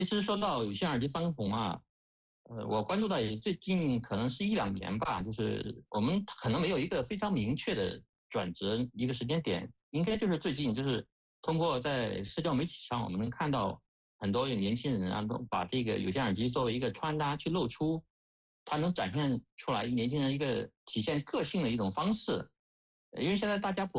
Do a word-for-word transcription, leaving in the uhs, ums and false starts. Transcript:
其实说到有线耳机翻红啊，呃，我关注到也最近可能是一两年吧，就是我们可能没有一个非常明确的转折一个时间点，应该就是最近就是通过在社交媒体上，我们能看到很多有年轻人啊，都把这个有线耳机作为一个穿搭去露出，它能展现出来年轻人一个体现个性的一种方式。因为现在大家普